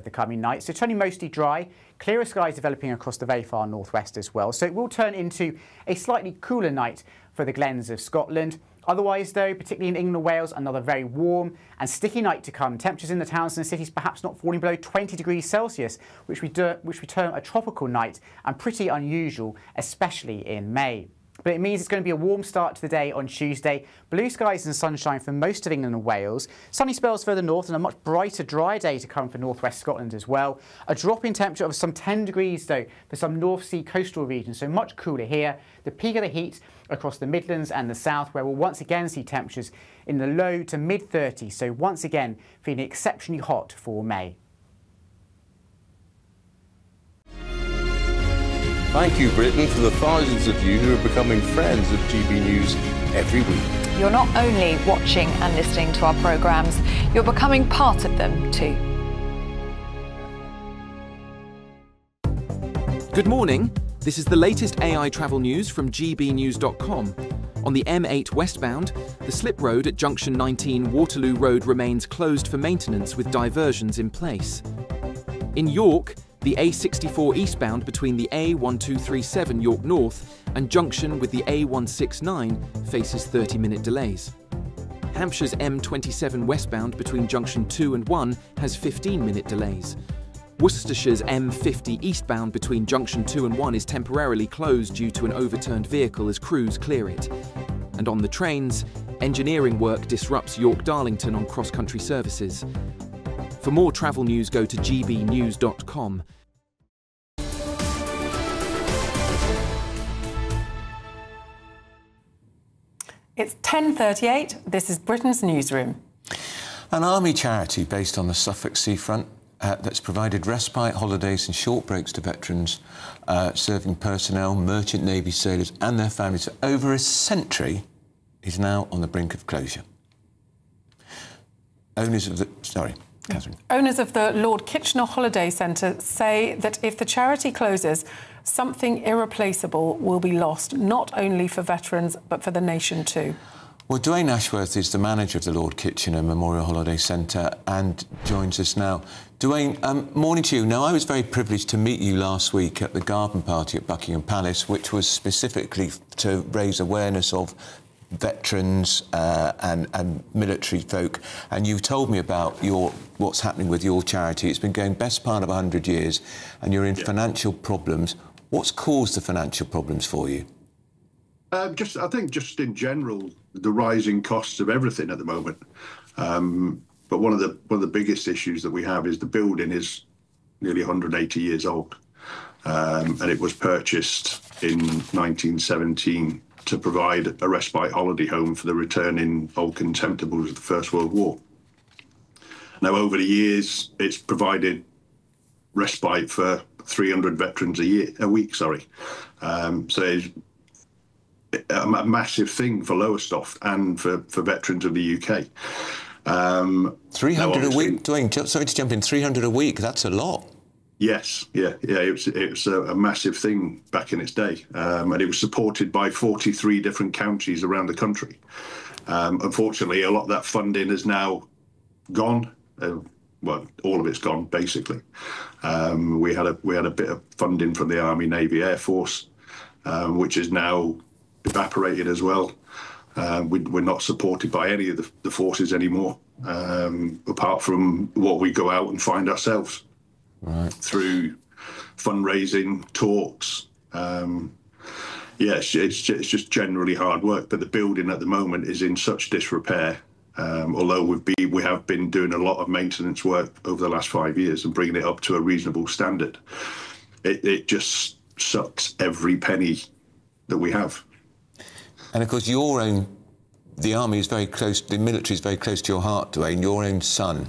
the coming night. So turning mostly dry, clearer skies developing across the very far northwest as well. So it will turn into a slightly cooler night for the glens of Scotland. Otherwise, though, particularly in England and Wales, another very warm and sticky night to come. Temperatures in the towns and cities perhaps not falling below 20 degrees Celsius, which we term a tropical night and pretty unusual, especially in May. But it means it's going to be a warm start to the day on Tuesday. Blue skies and sunshine for most of England and Wales. Sunny spells further north and a much brighter, dry day to come for northwest Scotland as well. A drop in temperature of some 10 degrees, though, for some North Sea coastal regions, so much cooler here. The peak of the heat across the Midlands and the south, where we'll once again see temperatures in the low to mid-30s, so once again feeling exceptionally hot for May. Thank you, Britain, for the thousands of you who are becoming friends of GB News every week. You're not only watching and listening to our programmes, you're becoming part of them too. Good morning. This is the latest AI travel news from gbnews.com. On the M8 westbound, the slip road at junction 19 Waterloo Road remains closed for maintenance with diversions in place. In York, the A64 eastbound between the A1237 York North and junction with the A169 faces 30-minute delays. Hampshire's M27 westbound between junction 2 and 1 has 15-minute delays. Worcestershire's M50 eastbound between junction 2 and 1 is temporarily closed due to an overturned vehicle as crews clear it. And on the trains, engineering work disrupts York-Darlington on cross-country services. For more travel news, go to gbnews.com. It's 10:38. This is Britain's Newsroom. An army charity based on the Suffolk seafront that's provided respite, holidays and short breaks to veterans serving personnel, merchant navy sailors and their families for over a century is now on the brink of closure. Owners of the Lord Kitchener Holiday Centre say that if the charity closes, something irreplaceable will be lost, not only for veterans, but for the nation too. Well, Dwayne Ashworth is the manager of the Lord Kitchener Memorial Holiday Centre and joins us now. Dwayne, morning to you. Now, I was very privileged to meet you last week at the garden party at Buckingham Palace, which was specifically to raise awareness of veterans and military folk, and you've told me about what's happening with your charity. It's been going best part of 100 years and you're in financial problems. What's caused the financial problems for you? I think just in general, the rising costs of everything at the moment. But one of the biggest issues that we have is the building is nearly 180 years old, and it was purchased in 1917 to provide a respite holiday home for the returning old contemptibles of the First World War. Now, over the years, it's provided respite for 300 veterans a week. So it's a massive thing for Lowestoft and for veterans of the UK. 300 a week, Dwayne, sorry to jump in, 300 a week, that's a lot. Yes, it was a massive thing back in its day, and it was supported by 43 different counties around the country. Unfortunately, a lot of that funding is now gone. Well, all of it's gone, basically. We had a bit of funding from the Army, Navy, Air Force, which is now evaporated as well. We're not supported by any of the forces anymore, apart from what we go out and find ourselves. Right. Through fundraising, talks. It's just generally hard work. But the building at the moment is in such disrepair. Although we have been doing a lot of maintenance work over the last 5 years and bringing it up to a reasonable standard, it just sucks every penny that we have. And of course, the army is very close. The military is very close to your heart, Dwayne. Your own son.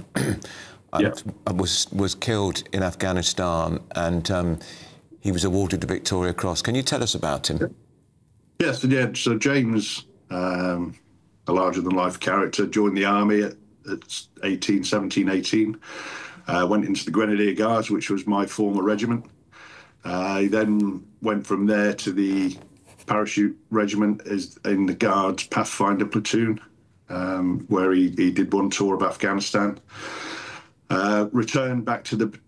Was killed in Afghanistan, and he was awarded the Victoria Cross. Can you tell us about him? Yes, so James, a larger-than-life character, joined the army at 17, 18, went into the Grenadier Guards, which was my former regiment. He then went from there to the Parachute Regiment in the Guards Pathfinder Platoon, where he did one tour of Afghanistan. Returned back to the